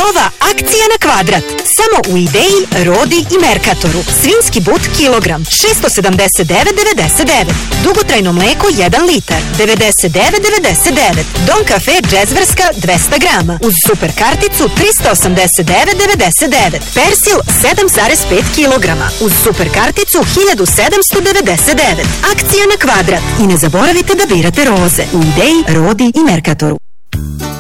Nova akcija na kvadrat. Samo u Ideji, Rodi i Merkatoru. Svinjski but kilogram 679,99. Dugotrajno mleko 1 litar 99,99. Don Cafe Džezverska 200 grama. Uz super karticu 389,99. Persil 7,5 kilograma. Uz super karticu 1799. Akcija na kvadrat. I ne zaboravite da birate roze u Ideji, Rodi i Merkatoru.